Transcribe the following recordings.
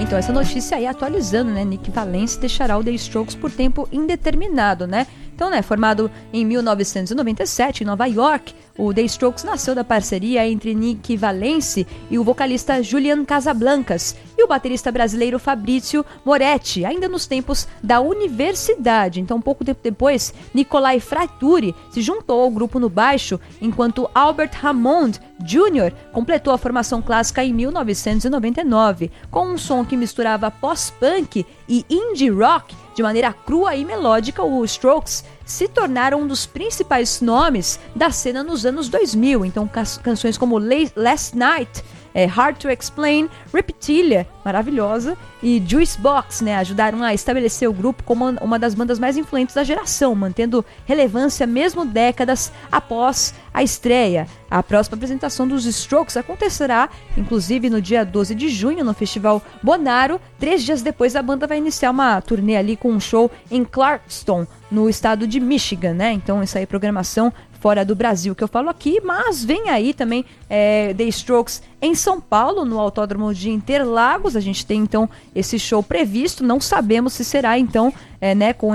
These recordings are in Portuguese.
Então essa notícia aí atualizando, né? Nick Valence deixará o The Strokes por tempo indeterminado, né? Então, né, formado em 1997 em Nova York, o The Strokes nasceu da parceria entre Nick Valence e o vocalista Julian Casablancas e o baterista brasileiro Fabrício Moretti, ainda nos tempos da universidade. Então, pouco tempo depois, Nicolai Fraturi se juntou ao grupo no baixo, enquanto Albert Hammond Jr. completou a formação clássica em 1999, com um som que misturava pós-punk e indie rock. De maneira crua e melódica, os Strokes se tornaram um dos principais nomes da cena nos anos 2000. Então, canções como Last Night, Hard to Explain, Reptilia, maravilhosa, e Juice Box, né, ajudaram a estabelecer o grupo como uma das bandas mais influentes da geração, mantendo relevância mesmo décadas após a estreia. A próxima apresentação dos Strokes acontecerá, inclusive, no dia 12 de junho, no Festival Bonnaroo. 3 dias depois, a banda vai iniciar uma turnê ali com um show em Clarkston, no estado de Michigan, né? Então, isso aí é programação fora do Brasil que eu falo aqui, mas vem aí também The Strokes em São Paulo, no Autódromo de Interlagos. A gente tem então esse show previsto, não sabemos se será então né, com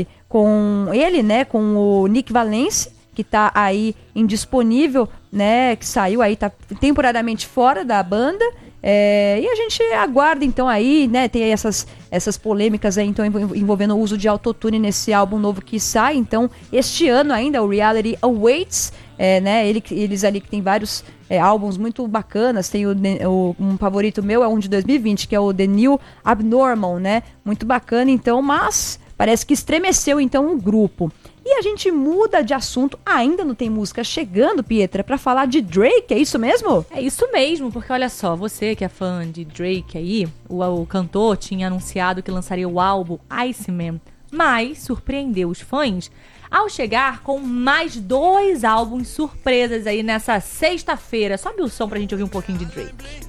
ele, né, com o Nick Valence, que tá aí indisponível, né, que saiu aí, tá temporariamente fora da banda. E a gente aguarda então aí, né, tem aí essas polêmicas aí então envolvendo o uso de autotune nesse álbum novo que sai, então este ano ainda, o Reality Awaits, né, eles ali que tem vários álbuns muito bacanas, tem um favorito meu, é um de 2020, que é o The New Abnormal, né, muito bacana então, mas parece que estremeceu então o grupo. E a gente muda de assunto, ainda não tem música chegando, Pietra, pra falar de Drake, é isso mesmo? É isso mesmo, porque olha só, você que é fã de Drake aí, o cantor tinha anunciado que lançaria o álbum Iceman, mas surpreendeu os fãs ao chegar com mais 2 álbuns surpresas aí nessa sexta-feira. Sobe o som pra gente ouvir um pouquinho de Drake.